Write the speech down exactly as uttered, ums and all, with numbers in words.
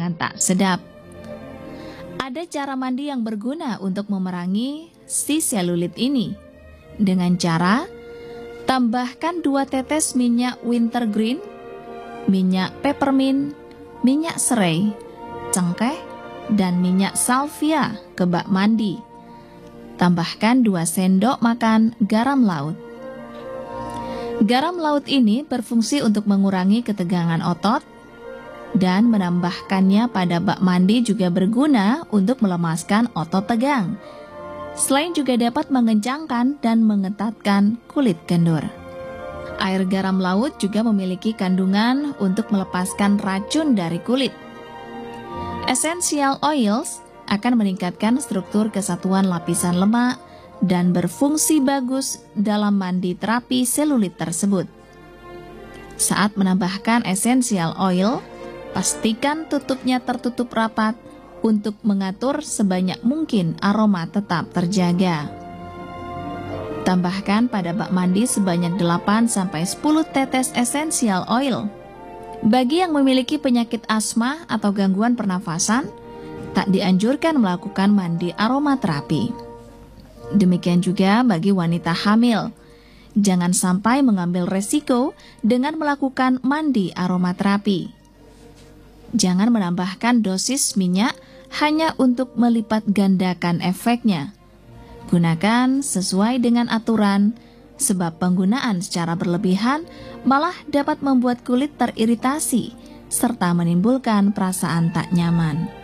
dengan tak sedap. Ada cara mandi yang berguna untuk memerangi si selulit ini. Dengan cara tambahkan dua tetes minyak wintergreen, minyak peppermint, minyak serai, cengkeh, dan minyak salvia ke bak mandi. Tambahkan dua sendok makan garam laut. Garam laut ini berfungsi untuk mengurangi ketegangan otot, dan menambahkannya pada bak mandi juga berguna untuk melemaskan otot tegang. Selain juga dapat mengencangkan dan mengetatkan kulit kendur. Air garam laut juga memiliki kandungan untuk melepaskan racun dari kulit. Essential oils akan meningkatkan struktur kesatuan lapisan lemak dan berfungsi bagus dalam mandi terapi selulit tersebut. Saat menambahkan essential oil, pastikan tutupnya tertutup rapat untuk mengatur sebanyak mungkin aroma tetap terjaga. Tambahkan pada bak mandi sebanyak delapan sampai sepuluh tetes essential oil. Bagi yang memiliki penyakit asma atau gangguan pernafasan, tak dianjurkan melakukan mandi aromaterapi. Demikian juga bagi wanita hamil. Jangan sampai mengambil resiko dengan melakukan mandi aromaterapi. Jangan menambahkan dosis minyak hanya untuk melipat gandakan efeknya. Gunakan sesuai dengan aturan, sebab penggunaan secara berlebihan malah dapat membuat kulit teriritasi serta menimbulkan perasaan tak nyaman.